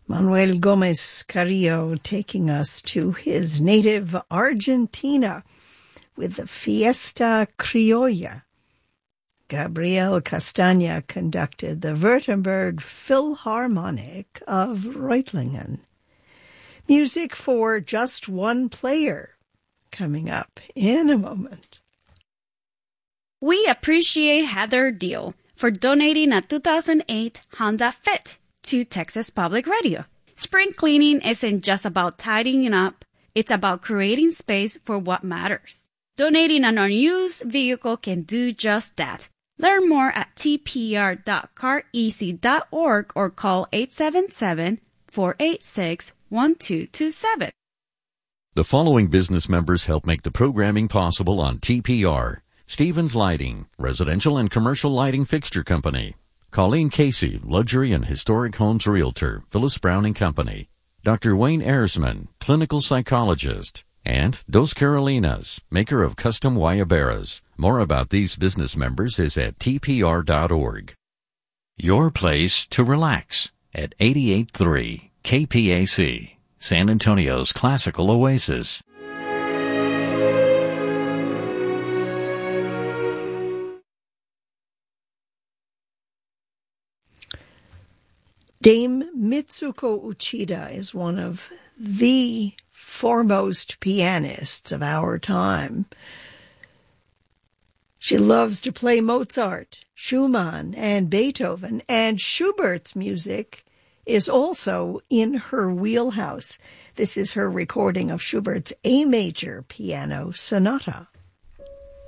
Manuel Gomez Carrillo taking us to his native Argentina with the Fiesta Criolla. Gabriel Castagna conducted the Württemberg Philharmonic of Reutlingen. Music for just one player coming up in a moment. We appreciate Heather Deal for donating a 2008 Honda Fit to Texas Public Radio. Spring cleaning isn't just about tidying up, it's about creating space for what matters. Donating an unused vehicle can do just that. Learn more at tpr.careasy.org or call 877-486-1227. The following business members help make the programming possible on TPR. Stevens Lighting, residential and commercial lighting fixture company. Colleen Casey, luxury and historic homes realtor, Phyllis Brown & Company. Dr. Wayne Ersman, clinical psychologist. And Dos Carolinas, maker of custom guayaberas. More about these business members is at tpr.org. Your place to relax at 88.3 KPAC, San Antonio's classical oasis. Dame Mitsuko Uchida is one of the foremost pianists of our time. She loves to play Mozart, Schumann, and Beethoven, and Schubert's music is also in her wheelhouse. This is her recording of Schubert's A Major Piano Sonata.